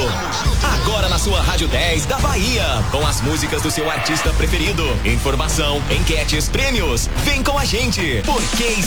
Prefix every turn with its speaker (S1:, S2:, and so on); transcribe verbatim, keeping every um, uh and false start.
S1: Agora na sua Rádio dez da Bahia, com as músicas do seu artista preferido. Informação, enquetes, prêmios. Vem com a gente, porque